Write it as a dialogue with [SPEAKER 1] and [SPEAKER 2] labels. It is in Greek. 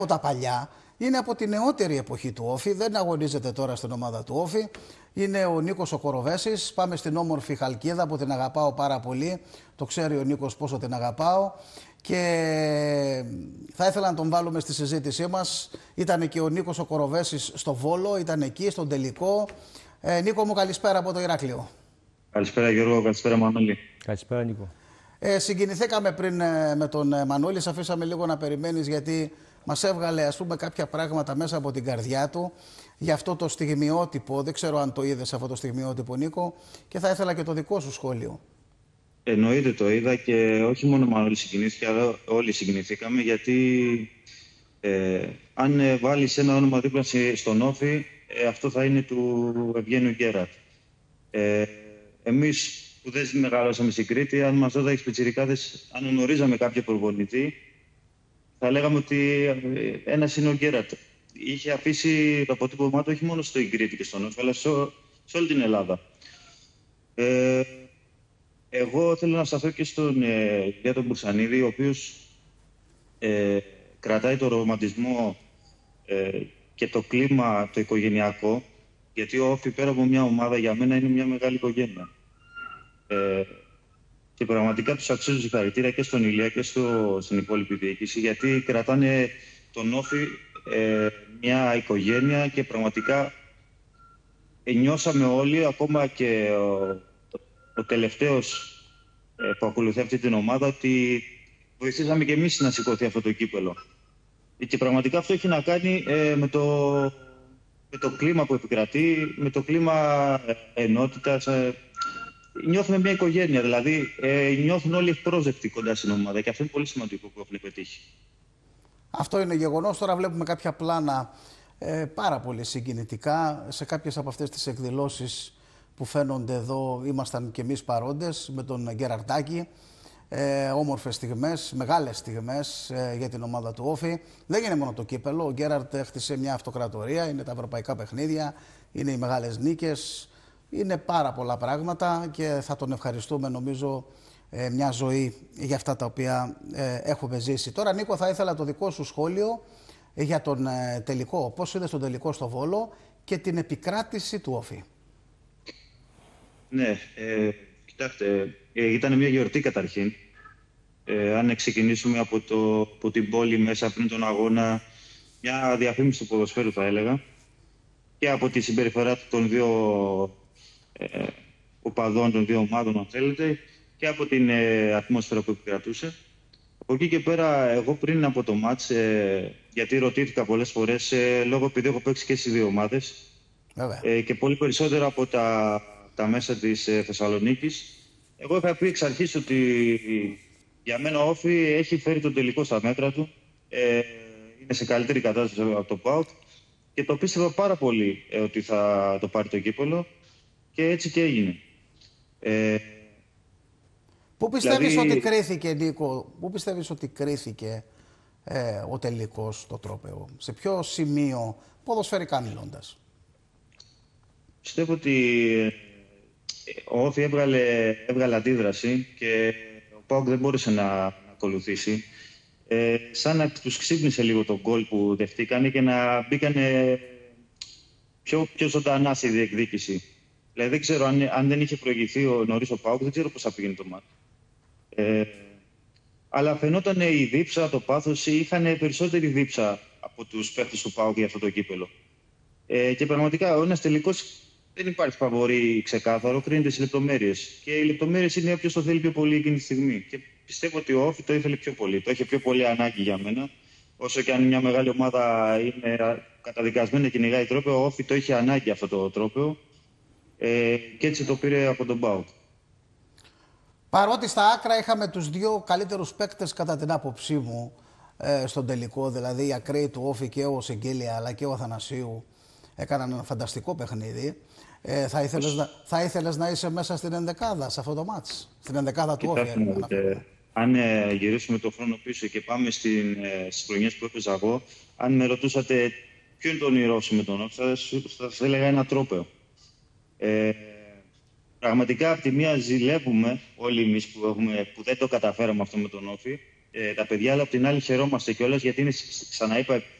[SPEAKER 1] από τα παλιά, είναι από τη νεότερη εποχή του Όφη, δεν αγωνίζεται τώρα στην ομάδα του Όφη. Είναι ο Νίκος ο Κοροβέσης. Πάμε στην όμορφη Χαλκίδα που την αγαπάω πάρα πολύ. Το ξέρει ο Νίκος πόσο την αγαπάω. Και θα ήθελα να τον βάλουμε στη συζήτησή μας. Ήταν και ο Νίκος ο Κοροβέσης στο Βόλο, ήταν εκεί στον τελικό. Νίκο μου, καλησπέρα από το Ηράκλειο.
[SPEAKER 2] Καλησπέρα Γιώργο, καλησπέρα Μανώλη.
[SPEAKER 3] Καλησπέρα Νίκο.
[SPEAKER 1] Συγκινηθήκαμε πριν με τον Μανώλη, σε αφήσαμε λίγο να περιμένεις γιατί μας έβγαλε ας πούμε κάποια πράγματα μέσα από την καρδιά του για αυτό το στιγμιότυπο. Δεν ξέρω αν το είδες αυτό το στιγμιότυπο, Νίκο, και θα ήθελα και το δικό σου σχόλιο.
[SPEAKER 2] Εννοείται το είδα και όχι μόνο Μανώλη συγκινήθηκε, αλλά όλοι συγκινηθήκαμε γιατί αν βάλεις ένα όνομα δίπλα στον Όφη, αυτό θα είναι του Ευγένιου Γκέραρτ. Εμείς που δεν μεγαλώσαμε στην Κρήτη, αν μας ρωτάγες πιτσιρικάδες, αν γνωρίζαμε κάποιο προπονητή, θα λέγαμε ότι ένας είναι ο Γκέραρτ. Είχε αφήσει το αποτύπωμά του όχι μόνο στην Κρήτη και στον Όφη, αλλά σε όλη την Ελλάδα. Εγώ θέλω να σταθώ και στον για τον Μπουρσανίδη, ο οποίος κρατάει το ρομαντισμό και το κλίμα το οικογενειακό, γιατί ο Όφη πέρα από μια ομάδα για μένα είναι μια μεγάλη οικογένεια. Και πραγματικά τους αξίζω συγχαρητήρια και στον Ηλία και στην υπόλοιπη διοίκηση, γιατί κρατάνε τον Όφη μια οικογένεια και πραγματικά νιώσαμε όλοι, ακόμα και ο τελευταίος που ακολουθεί αυτή την ομάδα, ότι βοηθήσαμε και εμείς να σηκωθεί αυτό το κύπελο. Και πραγματικά αυτό έχει να κάνει με το κλίμα που επικρατεί, με το κλίμα ενότητας. Νιώθουμε μια οικογένεια, δηλαδή νιώθουν όλοι ευπρόσδεκτοι κοντά στην ομάδα και αυτό είναι πολύ σημαντικό που έχουν πετύχει.
[SPEAKER 1] Αυτό είναι γεγονός. Τώρα βλέπουμε κάποια πλάνα πάρα πολύ συγκινητικά. Σε κάποιες από αυτές τις εκδηλώσεις που φαίνονται εδώ ήμασταν και εμείς παρόντες με τον Γκεραρτάκη. Όμορφες στιγμές, μεγάλες στιγμές για την ομάδα του Όφη. Δεν είναι μόνο το κύπελο. Ο Γκέραρτ χτίσε μια αυτοκρατορία, είναι τα ευρωπαϊκά παιχνίδια, είναι οι μεγάλες νίκες. Είναι πάρα πολλά πράγματα και θα τον ευχαριστούμε νομίζω μια ζωή για αυτά τα οποία έχουμε ζήσει. Τώρα Νίκο, θα ήθελα το δικό σου σχόλιο για τον τελικό. Πώς είδες τον τελικό στο Βόλο και την επικράτηση του Όφη.
[SPEAKER 2] Ναι, κοιτάξτε, ήταν μια γιορτή καταρχήν. Αν ξεκινήσουμε από την πόλη μέσα πριν τον αγώνα, μια διαφήμιση του ποδοσφαίρου θα έλεγα, και από τη συμπεριφορά των δύο οπαδών των δύο ομάδων, αν θέλετε, και από την ατμόσφαιρα που επικρατούσε. Από εκεί και πέρα, εγώ πριν από το μάτς, γιατί ρωτήθηκα πολλές φορές, λόγω επειδή έχω παίξει και στις δύο ομάδες, και πολύ περισσότερα από τα μέσα της Θεσσαλονίκης, εγώ είχα πει εξ αρχής ότι για μένα ο Όφη έχει φέρει τον τελικό στα μέτρα του, είναι σε καλύτερη κατάσταση από το ΠΑΟΚ και το πίστευα πάρα πολύ ότι θα το πάρει το κύπελλο και έτσι και έγινε.
[SPEAKER 1] Πού πιστεύεις ότι κρίθηκε, Νίκο, πού πιστεύεις ότι κρίθηκε ο τελικός στο τρόπαιο, σε ποιο σημείο, ποδοσφαιρικά μιλώντας?
[SPEAKER 2] Πιστεύω ότι ο Όφη έβγαλε αντίδραση και ο ΠΑΟΚ δεν μπόρεσε να ακολουθήσει. Σαν να τους ξύπνησε λίγο τον γκολ που δεχτήκανε και να μπήκανε πιο ζωντανά στη διεκδίκηση. Δηλαδή δεν ξέρω αν δεν είχε προηγηθεί νωρίς ο ΠΑΟΚ, δεν ξέρω πώς θα πήγαινε το μάτι. Αλλά φαινόταν η δίψα, το πάθος, είχαν περισσότερη δίψα από τους παίχτες του ΠΑΟΚ για αυτό το κύπελο. Και πραγματικά ο ένας τελικός δεν υπάρχει φαβορί ξεκάθαρο, κρίνεται στις λεπτομέρειες. Και οι λεπτομέρειες είναι όποιος το θέλει πιο πολύ εκείνη τη στιγμή. Και πιστεύω ότι ο Όφη το ήθελε πιο πολύ. Το είχε πιο πολύ ανάγκη για μένα. Όσο και αν μια μεγάλη ομάδα είναι καταδικασμένη να κυνηγάει τρόπαιο, ο Όφη το είχε ανάγκη αυτό το τρόπαιο. Και έτσι το πήρε από τον ΠΑΟΚ.
[SPEAKER 1] Παρότι στα άκρα είχαμε τους δύο καλύτερους παίκτες κατά την άποψή μου στον τελικό, δηλαδή οι ακραίοι του Όφη και ο Σεγγέλια αλλά και ο Αθανασίου έκαναν ένα φανταστικό παιχνίδι. Θα ήθελες να είσαι μέσα στην ενδεκάδα σε αυτό το μάτς, στην ενδεκάδα του Όφη?
[SPEAKER 2] Αν γυρίσουμε το χρόνο πίσω και πάμε στις χρονιές που έπαιζα εγώ, αν με ρωτούσατε ποιο είναι το όνειρό σου με τον Όφη, θα σας έλεγα ένα τρόπαιο. Πραγματικά από τη μία ζηλεύουμε όλοι εμείς που δεν το καταφέραμε αυτό με τον Όφη τα παιδιά, αλλά από την άλλη χαιρόμαστε κιόλας, γιατί είναι, ξαναείπα,